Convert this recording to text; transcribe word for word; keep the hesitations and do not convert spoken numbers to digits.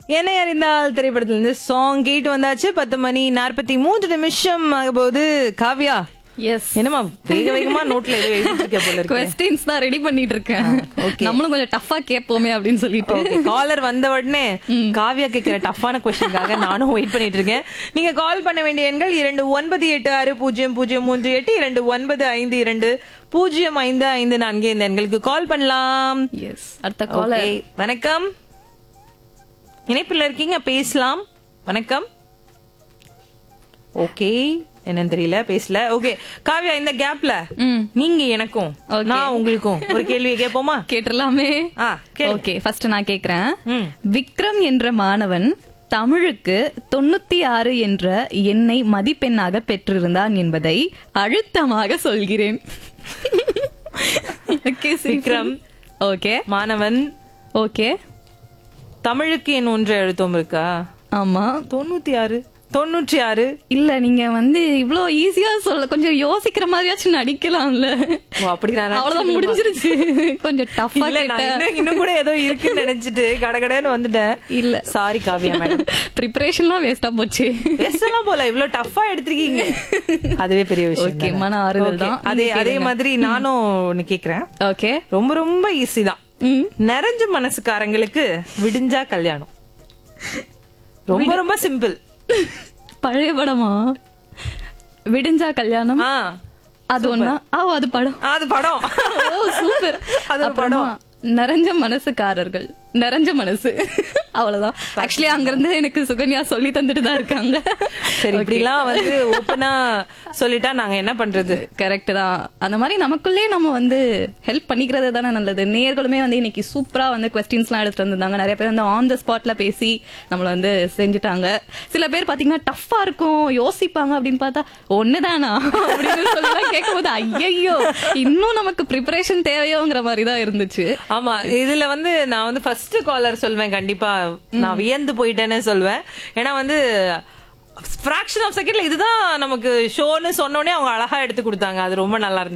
என்னை அறிந்தால் திரைப்படத்துல இருந்து சாங் கேட்டு வந்தாச்சு. பத்து மணி நாற்பத்தி மூன்று நிமிஷம் ஆக போது. காவ்யா, எஸ், என்னமா வேக வேகமா நோட்ல ஏதோ எழுதிட்டு இருக்க போல இருக்கு. क्वेश्चंस தான் ரெடி பண்ணிட்டு இருக்கேன். நம்மளும் கொஞ்சம் டஃபா கேட்போமே அப்படின்னு சொல்லிட்டு காலர் வந்த உடனே காவ்யா கேட்கிற டஃப்பான क्वेश्चनக்காக நானும் வெயிட் பண்ணிட்டு இருக்கேன். நீங்க கால் பண்ண வேண்டிய எண்கள் இரண்டு ஒன்பது எட்டு ஆறு பூஜ்ஜியம் பூஜ்ஜியம் மூன்று எட்டு இரண்டு ஒன்பது ஐந்து இரண்டு பூஜ்ஜியம் ஐந்து ஐந்து நான்கு இந்த எண்களுக்கு கால் பண்ணலாம். எஸ், அடுத்த காலர். வணக்கம், இணைப்பில் இருக்கீங்க, பேசலாம். வணக்கம். ஓகே, என்னன்னு தெரியல, பேசல. ஓகே காவ்யா, இந்த கேப்ல நீங்க எனக்கும் நான் உங்களுக்கும் ஒரு கேள்வியை கேட்போமா? கேட்டுலாமே. ஓகே, ஃபர்ஸ்ட் நான் கேக்குறேன். விக்ரம் என்ற மாணவன் தமிழுக்கு தொண்ணூத்தி ஆறு என்ற எண்ணை மதிப்பெண்ணாக பெற்றிருந்தான் என்பதை அழுத்தமாக சொல்கிறேன். விக்ரம் ஓகே மாணவன் ஓகே தமிழுக்கு என் ஒன்று எழுத்தம் இருக்கா? ஆமா, தொண்ணூத்தி ஆறு தொண்ணூற்றி ஆறு இல்ல. நீங்க வந்து இவ்ளோ ஈஸியா சொல்ல, கொஞ்சம் யோசிக்கிற மாதிரியாச்சும் நடிக்கலாம்ல. அப்படி அவ்வளவுதான், முடிஞ்சிருச்சு. கொஞ்சம் டஃபா இன்னும் கூட ஏதோ இருக்குன்னு நினைச்சிட்டு கடகடன்னு வந்துட்டேன். இல்ல, சாரி காவியா மேடம், ப்ரிப்பரேஷன்லாம் வேஸ்டா போச்சு. வேஸ்டெல்லாம் போல, இவ்வளவு டஃபா எடுத்திருக்கீங்க, அதுவே பெரிய விஷயம். ஓகே, மன ஆறுதல் தான். அதே அதே மாதிரி நானும் ஒன்னு கேக்குறேன். ஓகே, ரொம்ப ரொம்ப ஈஸி தான். நிறைஞ்ச மனசுக்காரங்களுக்கு விடிஞ்சா கல்யாணம். ரொம்ப ரொம்ப சிம்பிள். பழைய படமா? விடிஞ்சா கல்யாணம். அது ஒண்ணா? ஓ, அது படம். அது படம். ஓ, சூப்பர். அது படம். நிறைஞ்ச மனசுக்காரர்கள், நிறைஞ்ச மனசு, அவ்வளவுதான். ஆக்சுவலி அங்க இருந்து எனக்கு சுகன்யா சொல்லி தந்துட்டு தான் இருக்காங்க. சரி, இப்படிலாம் வந்து ஓப்பனா சொல்லிட்டா நாங்க என்ன பண்றது? கரெக்ட் தான். அந்த மாதிரி நமக்குள்ளே நம்ம வந்து ஹெல்ப் பண்ணிக்கிறது தானே நல்லது. நேயர்களுமே வந்து இன்னைக்கு சூப்பரா வந்து கொஸ்டின்ஸ் எல்லாம் எடுத்துட்டு வந்திருந்தாங்க. நிறைய பேர் வந்து ஆன் த ஸ்பாட்ல பேசி நம்மள வந்து செஞ்சுட்டாங்க. சில பேர் பாத்தீங்கன்னா டஃபா இருக்கும், யோசிப்பாங்க. அப்படின்னு பார்த்தா ஒண்ணுதானா அப்படின்னு சொல்லி கேட்கும் போது ஐயோ, இன்னும் நமக்கு ப்ரிப்பரேஷன் தேவையோங்கிற மாதிரி தான் இருந்துச்சு. ஆமா, இதுல வந்து நான் வந்து ஃபர்ஸ்ட் காலர் சொல்வேன், கண்டிப்பா நான் வியந்து போயிட்டேன்னு சொல்வேன். ஏன்னா வந்து ஃபிராக்ஷன் ஆஃப் செகண்ட்ல இதுதான் நமக்கு ஷோன்னு சொன்னோடனே அவங்க அழகா எடுத்து கொடுத்தாங்க. அது ரொம்ப நல்லா இருந்துச்சு.